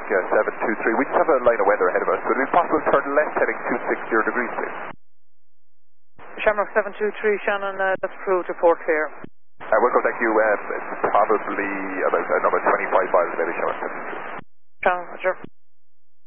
Shamrock 723. We just have a line of weather ahead of us. Would it be possible to turn left heading 260 degrees, please? Shamrock 723, Shannon, that's approved, report clear. Welcome, thank you. It's probably about 25 miles, maybe, Shamrock 723. Shannon, Roger.